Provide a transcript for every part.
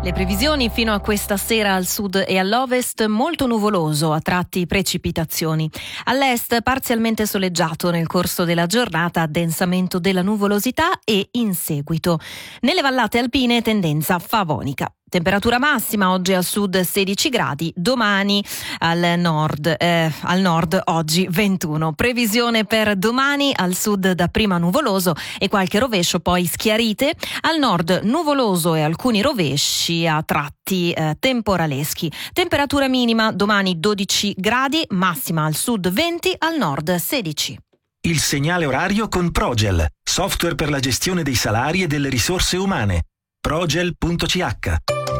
Le previsioni fino a questa sera al sud e all'ovest molto nuvoloso, a tratti precipitazioni. All'est parzialmente soleggiato nel corso della giornata, addensamento della nuvolosità e in seguito. Nelle vallate alpine tendenza favonica. Temperatura massima oggi al sud 16 gradi, domani al nord oggi 21. Previsione per domani al sud dapprima nuvoloso e qualche rovescio, poi schiarite, al nord nuvoloso e alcuni rovesci a tratti temporaleschi. Temperatura minima domani 12 gradi, massima al sud 20, al nord 16. Il segnale orario con Progel, software per la gestione dei salari e delle risorse umane. Progel.ch.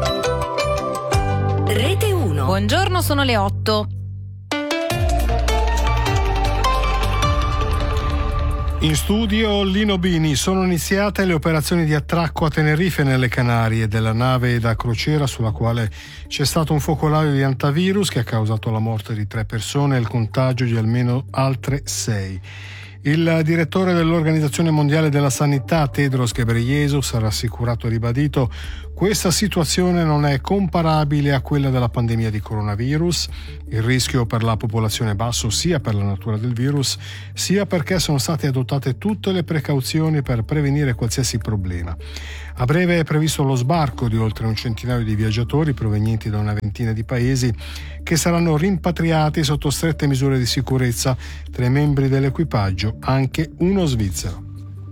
Rete 1. Buongiorno, sono le 8. In studio Lino Bini. Sono iniziate le operazioni di attracco a Tenerife nelle Canarie della nave da crociera sulla quale c'è stato un focolaio di antivirus che ha causato la morte di 3 persone e il contagio di almeno altre 6. Il direttore dell'Organizzazione Mondiale della Sanità, Tedros Ghebreyesus, ha rassicurato e ribadito: questa situazione non è comparabile a quella della pandemia di coronavirus. Il rischio per la popolazione è basso sia per la natura del virus, sia perché sono state adottate tutte le precauzioni per prevenire qualsiasi problema. A breve è previsto lo sbarco di oltre un centinaio di viaggiatori provenienti da una ventina di paesi che saranno rimpatriati sotto strette misure di sicurezza, tra i membri dell'equipaggio anche uno svizzero.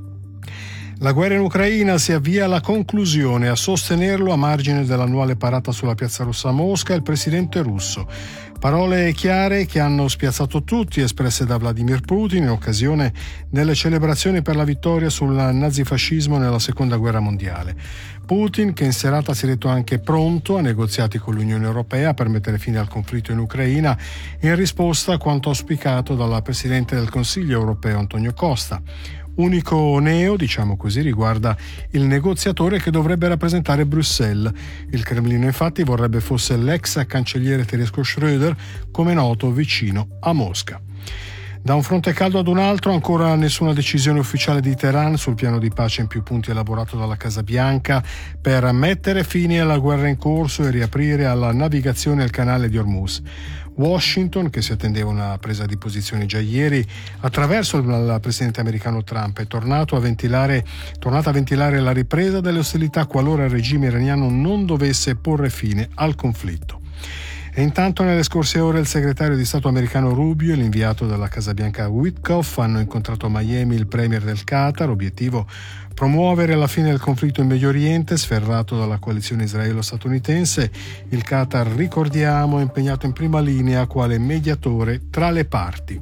La guerra in Ucraina si avvia alla conclusione. A sostenerlo, a margine dell'annuale parata sulla Piazza Rossa a Mosca, il presidente russo. Parole chiare che hanno spiazzato tutti, espresse da Vladimir Putin in occasione delle celebrazioni per la vittoria sul nazifascismo nella Seconda Guerra Mondiale. Putin, che in serata si è detto anche pronto a negoziati con l'Unione Europea per mettere fine al conflitto in Ucraina, in risposta a quanto auspicato dalla Presidente del Consiglio europeo Antonio Costa. Unico neo, diciamo così, riguarda il negoziatore che dovrebbe rappresentare Bruxelles. Il Cremlino infatti vorrebbe fosse l'ex cancelliere tedesco Schröder, come noto vicino a Mosca. Da un fronte caldo ad un altro, ancora nessuna decisione ufficiale di Teheran sul piano di pace in più punti elaborato dalla Casa Bianca per mettere fine alla guerra in corso e riaprire alla navigazione il canale di Hormuz. Washington, che si attendeva una presa di posizione già ieri, attraverso il presidente americano Trump, è tornata a ventilare la ripresa delle ostilità qualora il regime iraniano non dovesse porre fine al conflitto. E intanto nelle scorse ore il segretario di Stato americano Rubio e l'inviato della Casa Bianca Witkoff hanno incontrato a Miami il premier del Qatar, obiettivo promuovere la fine del conflitto in Medio Oriente sferrato dalla coalizione israelo-statunitense. Il Qatar, ricordiamo, è impegnato in prima linea quale mediatore tra le parti.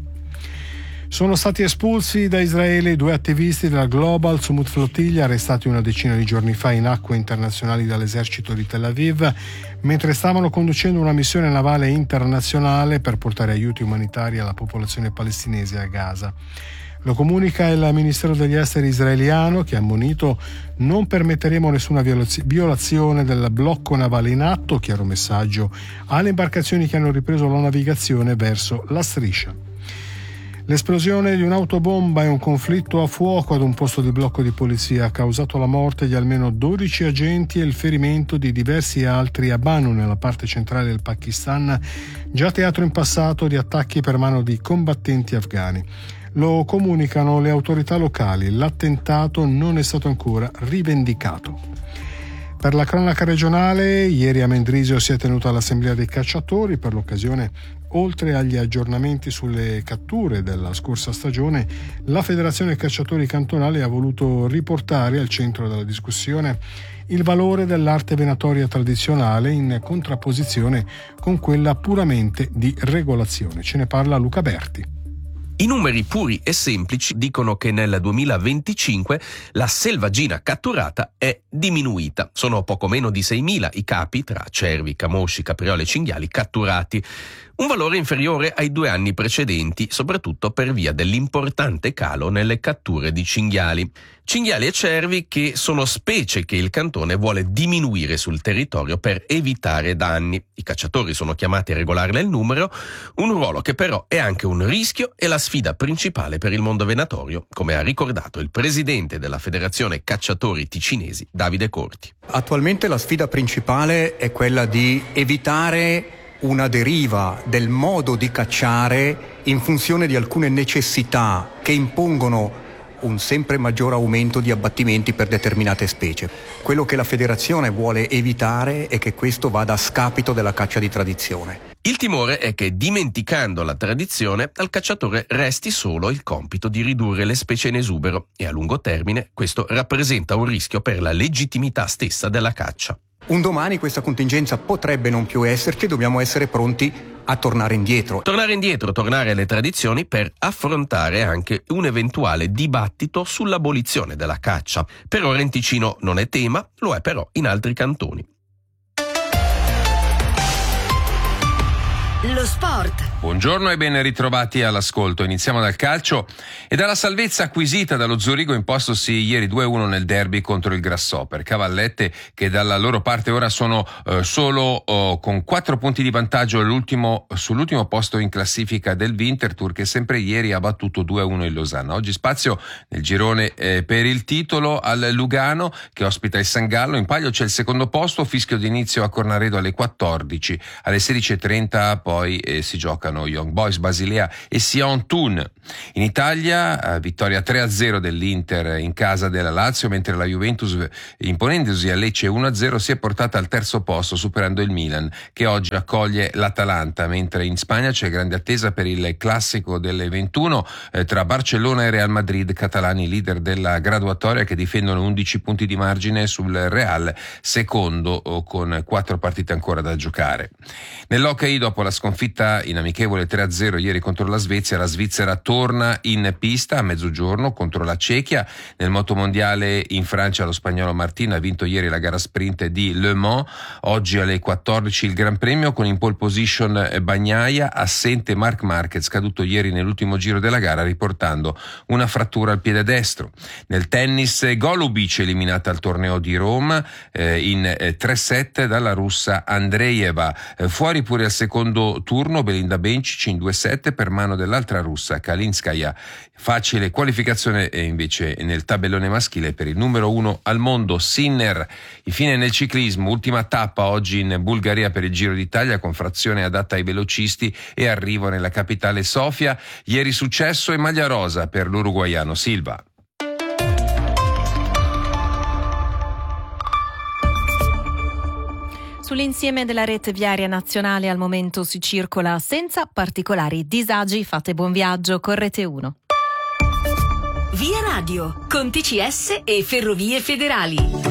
Sono stati espulsi da Israele 2 attivisti della Global Sumut Flottiglia, arrestati una decina di giorni fa in acque internazionali dall'esercito di Tel Aviv, mentre stavano conducendo una missione navale internazionale per portare aiuti umanitari alla popolazione palestinese a Gaza. Lo comunica il Ministero degli Esteri israeliano, che ha ammonito: non permetteremo nessuna violazione del blocco navale in atto, chiaro messaggio alle imbarcazioni che hanno ripreso la navigazione verso la striscia. L'esplosione di un'autobomba e un conflitto a fuoco ad un posto di blocco di polizia ha causato la morte di almeno 12 agenti e il ferimento di diversi altri a Banu, nella parte centrale del Pakistan, già teatro in passato di attacchi per mano di combattenti afghani. Lo comunicano le autorità locali. L'attentato non è stato ancora rivendicato. Per la cronaca regionale, ieri a Mendrisio si è tenuta l'assemblea dei cacciatori. Per l'occasione, oltre agli aggiornamenti sulle catture della scorsa stagione, la Federazione Cacciatori Cantonale ha voluto riportare al centro della discussione il valore dell'arte venatoria tradizionale in contrapposizione con quella puramente di regolazione. Ce ne parla Luca Berti. I numeri puri e semplici dicono che nel 2025 la selvaggina catturata è diminuita. Sono poco meno di 6.000 i capi tra cervi, camosci, capriole e cinghiali catturati. un valore inferiore ai 2 anni precedenti, soprattutto per via dell'importante calo nelle catture di cinghiali. Cinghiali e cervi che sono specie che il cantone vuole diminuire sul territorio per evitare danni. I cacciatori sono chiamati a regolarne il numero, un ruolo che però è anche un rischio e la sfida principale per il mondo venatorio, come ha ricordato il presidente della Federazione Cacciatori Ticinesi, Davide Corti. Attualmente la sfida principale è quella di evitare una deriva del modo di cacciare in funzione di alcune necessità che impongono un sempre maggior aumento di abbattimenti per determinate specie. Quello che la federazione vuole evitare è che questo vada a scapito della caccia di tradizione. Il timore è che, dimenticando la tradizione, al cacciatore resti solo il compito di ridurre le specie in esubero e a lungo termine questo rappresenta un rischio per la legittimità stessa della caccia. Un domani questa contingenza potrebbe non più esserci, dobbiamo essere pronti a tornare indietro. Tornare alle tradizioni per affrontare anche un eventuale dibattito sull'abolizione della caccia. Per ora in Ticino non è tema, lo è però in altri cantoni. Lo sport. Buongiorno e ben ritrovati all'ascolto. Iniziamo dal calcio e dalla salvezza acquisita dallo Zurigo impostosi ieri 2-1 nel derby contro il Grasshopper. Cavallette che dalla loro parte ora sono solo con 4 punti di vantaggio sull'ultimo posto in classifica del Winterthur, che sempre ieri ha battuto 2-1 il Losanna. Oggi spazio nel girone per il titolo al Lugano, che ospita il San Gallo. In palio c'è il secondo posto, fischio d'inizio a Cornaredo alle 14. Alle 16:30 poi si giocano Young Boys Basilea e Sion Thun. In Italia vittoria 3-0 dell'Inter in casa della Lazio, mentre la Juventus, imponendosi a Lecce 1-0, si è portata al terzo posto superando il Milan, che oggi accoglie l'Atalanta, mentre in Spagna c'è grande attesa per il classico delle 21 tra Barcellona e Real Madrid, catalani leader della graduatoria che difendono 11 punti di margine sul Real, secondo con 4 partite ancora da giocare. Nell'hockey, dopo la sconfitta in amichevole 3-0 ieri contro la Svizzera torna in pista a mezzogiorno contro la Cechia. Nel motomondiale in Francia lo spagnolo Martin ha vinto ieri la gara sprint di Le Mans. Oggi alle 14 il Gran Premio con in pole position Bagnaia, assente Marc Marquez, caduto ieri nell'ultimo giro della gara riportando una frattura al piede destro. Nel tennis Golubic eliminata al torneo di Roma in 3-7 dalla russa Andreeva. Fuori pure al secondo turno Belinda Bencic in 2-7 per mano dell'altra russa Kalinskaya. Facile qualificazione invece nel tabellone maschile per il numero 1 al mondo Sinner. Infine nel ciclismo, ultima tappa oggi in Bulgaria per il Giro d'Italia con frazione adatta ai velocisti e arrivo nella capitale Sofia. Ieri successo e maglia rosa per l'uruguaiano Silva. Sull'insieme della rete viaria nazionale al momento si circola senza particolari disagi. Fate buon viaggio con Rete 1. Via Radio con TCS e Ferrovie Federali.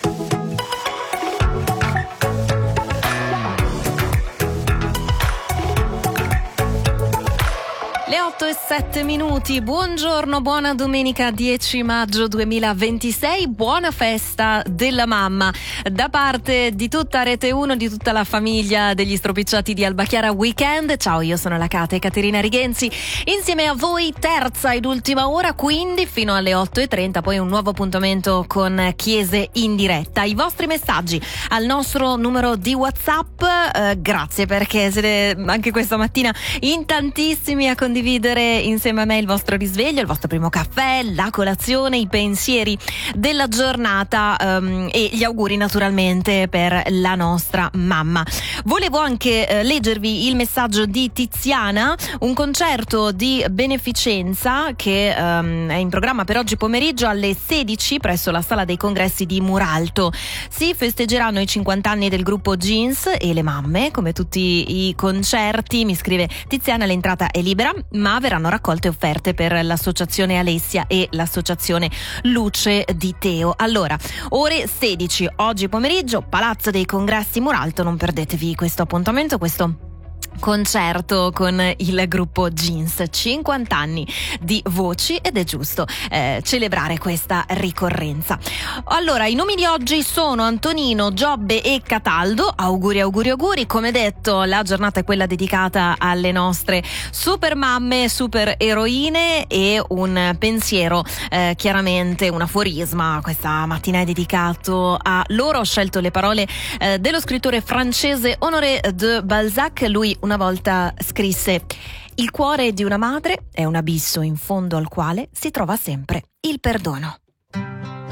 Le 8:07. Buongiorno, buona domenica 10 maggio 2026, buona festa della mamma da parte di tutta Rete 1, di tutta la famiglia degli stropicciati di Alba Chiara Weekend. Ciao, io sono la Caterina Righenzi, insieme a voi terza ed ultima ora, quindi fino alle 8:30, poi un nuovo appuntamento con Chiese in diretta. I vostri messaggi al nostro numero di WhatsApp, grazie perché siete anche questa mattina in tantissimi a condividere insieme a me il vostro risveglio, il vostro primo caffè, la colazione, i pensieri della giornata e gli auguri naturalmente per la nostra mamma. Volevo anche leggervi il messaggio di Tiziana, un concerto di beneficenza che è in programma per oggi pomeriggio alle 16 presso la sala dei congressi di Muralto. Si festeggeranno i 50 anni del gruppo Jeans e le mamme, come tutti i concerti. Mi scrive Tiziana, l'entrata è libera, ma verranno raccolte offerte per l'associazione Alessia e l'associazione Luce di Teo. Allora, ore 16 oggi pomeriggio, Palazzo dei Congressi Muralto, non perdetevi questo appuntamento, questo concerto con il gruppo Jeans, 50 anni di voci, ed è giusto celebrare questa ricorrenza. Allora, i nomi di oggi sono Antonino, Giobbe e Cataldo. Auguri, auguri, auguri. Come detto, la giornata è quella dedicata alle nostre super mamme, super eroine, e un pensiero, chiaramente un aforisma questa mattina è dedicato a loro. Ho scelto le parole dello scrittore francese Honoré de Balzac. Lui una volta scrisse: il cuore di una madre è un abisso in fondo al quale si trova sempre il perdono.